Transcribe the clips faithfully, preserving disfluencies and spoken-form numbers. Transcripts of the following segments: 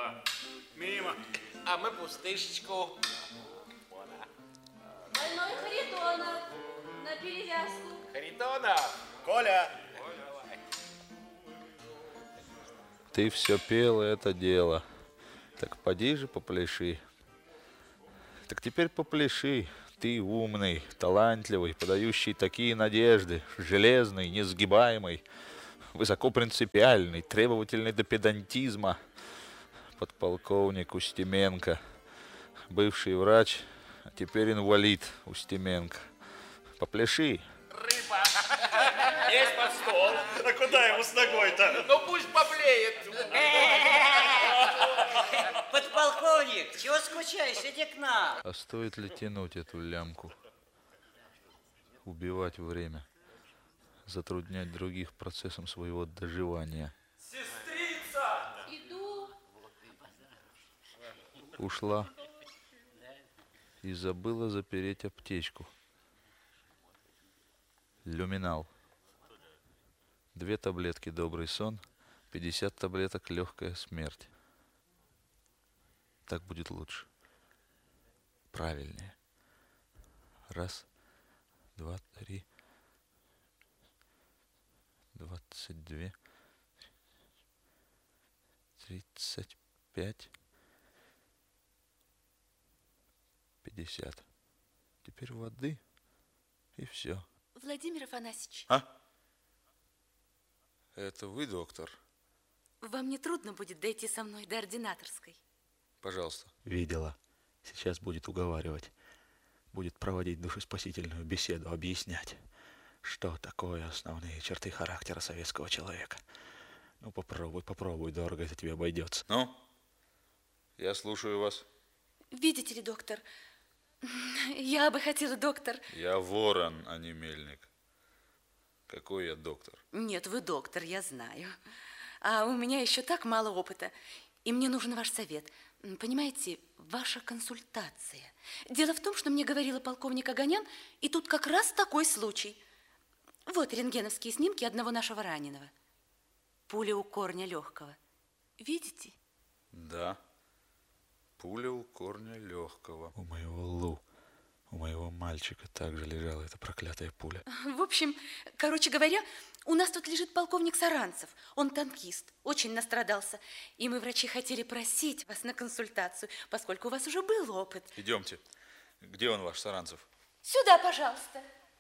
Опа, мимо. А мы пустышечку. Больной Харитонов на перевязку. Харитонов. Коля. Ты все пел это дело. Так поди же попляши. Так теперь попляши. Ты умный, талантливый, подающий такие надежды, железный, несгибаемый, высокопринципиальный, требовательный до педантизма. Подполковник Устименко, бывший врач, а теперь инвалид Устименко. Попляши. Рыба. Есть под стол. А куда ему с ногой-то? Ну пусть поблеет. Подполковник, чего скучаешь? Иди к нам. А стоит ли тянуть эту лямку? Убивать время, затруднять других процессом своего доживания. Сестрица! Иду. Ушла и забыла запереть аптечку. Люминал. Две таблетки добрый сон, пятьдесят таблеток легкая смерть. Так будет лучше. Правильнее. Раз, два, три, двадцать две, тридцать пять, пятьдесят. Теперь воды и все. Владимир Афанасьевич, А? Это вы, доктор? вам не трудно будет дойти со мной до ординаторской? Пожалуйста. Видела. Сейчас будет уговаривать. Будет проводить душеспасительную беседу, объяснять, что такое основные черты характера советского человека. Ну, попробуй, попробуй, дорого это тебе обойдется. Ну, я слушаю вас. Видите ли, доктор, я бы хотела, доктор... Я ворон, а не мельник. Какой я доктор? Нет, вы доктор, я знаю. А у меня еще так мало опыта. И мне нужен ваш совет. Понимаете, ваша консультация. Дело в том, что мне говорила полковник Оганян, и тут как раз такой случай. Вот рентгеновские снимки одного нашего раненого. Пуля у корня легкого. Видите? Да. Пуля у корня легкого. У моего Лу, у моего мальчика также лежала эта проклятая пуля. В общем, короче говоря, у нас тут лежит полковник Саранцев. Он танкист, очень настрадался. И мы, врачи, хотели просить вас на консультацию, поскольку у вас уже был опыт. Идемте. Где он, ваш Саранцев? Сюда, пожалуйста.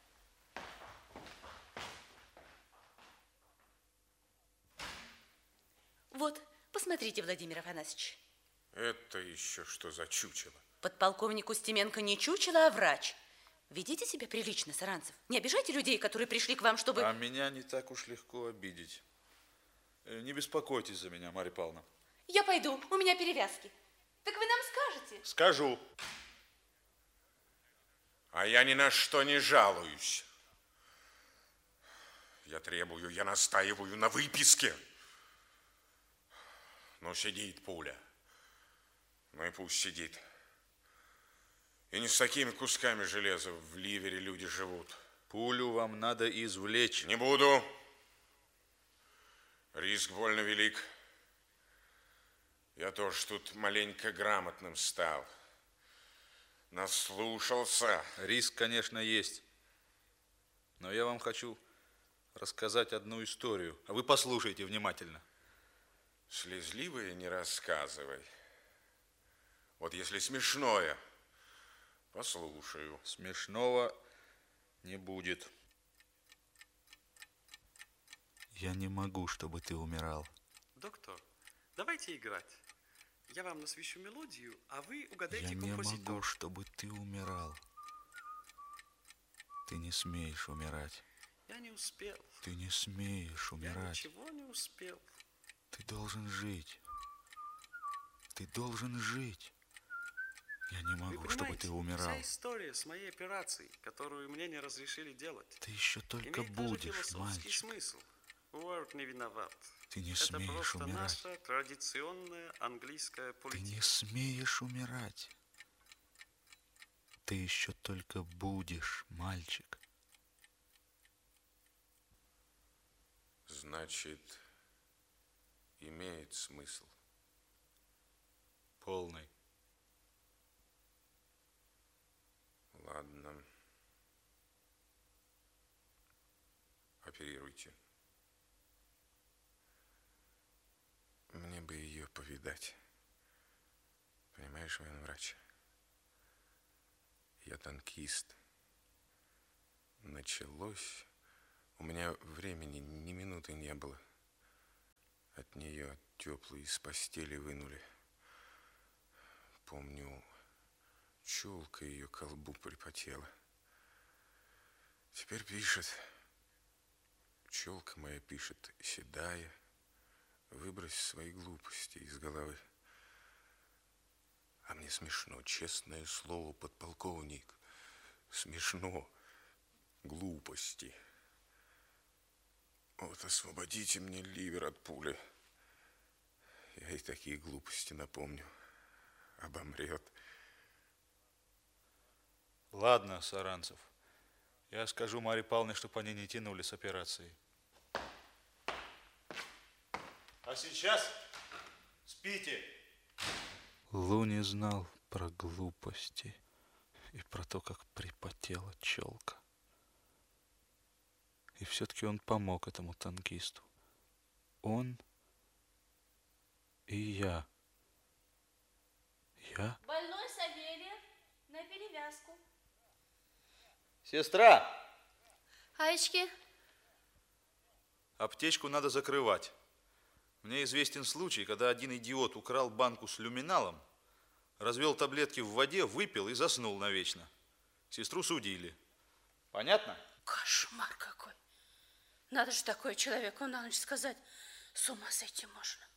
Вот, посмотрите, Владимир Афанасьевич. Это еще что за чучело? Подполковник Устименко не чучело, а врач. Ведите себя прилично, Саранцев. Не обижайте людей, которые пришли к вам, чтобы... А меня не так уж легко обидеть. Не беспокойтесь за меня, Марья Павловна. Я пойду, у меня перевязки. Так вы нам скажете? Скажу. А я ни на что не жалуюсь. Я требую, я настаиваю на выписке. Ну, сидит пуля. Ну и пусть сидит. И не с такими кусками железа в ливере люди живут. Пулю вам надо извлечь. Не буду. Риск больно велик. Я тоже тут маленько грамотным стал. Наслушался. Риск, конечно, есть. Но я вам хочу рассказать одну историю. А вы послушайте внимательно. Слезливое не рассказывай. Вот если смешное, послушаю. Смешного не будет. Я не могу, чтобы ты умирал. Доктор, давайте играть. Я вам насвищу мелодию, а вы угадайте Я не композитора. могу, чтобы ты умирал. Ты не смеешь умирать. Я не успел. Ты не смеешь Я умирать. ничего не успел. Ты должен жить. Ты должен жить. Я не могу, Вы чтобы ты умирал. Вся история с моей операцией, которую мне не разрешили делать, Ты еще только имеет даже будешь, философский мальчик. смысл. Уорд не виноват. Ты не Это смеешь просто умирать. наша традиционная английская Ты политика. не смеешь умирать. Ты еще только будешь, мальчик. Значит, имеет смысл. Полный. Ладно. Оперируйте. Мне бы ее повидать. Понимаешь, военврач? Я танкист. Началось. У меня времени ни минуты не было. От нее теплую из постели вынули. Помню, челка ее к колбу припотела. Теперь пишет. Челка моя пишет, седая. Выбрось свои глупости из головы. А мне смешно, честное слово, подполковник. Смешно. Глупости. Вот освободите мне ливер от пули. Я и такие глупости напомню. Обомрет. Ладно, Саранцев. Я скажу Марье Павловне, чтобы они не тянули с операцией. А сейчас спите. Лу не знал про глупости и про то, как припотела челка. И все-таки он помог этому танкисту. Он и я. Я? Больной Савельев на перевязку. Сестра! Аечки. Аптечку надо закрывать. Мне известен случай, когда один идиот украл банку с люминалом, развел таблетки в воде, выпил и заснул навечно. Сестру судили. Понятно? Кошмар какой. Надо же такое человеку на ночь сказать. С ума сойти можно.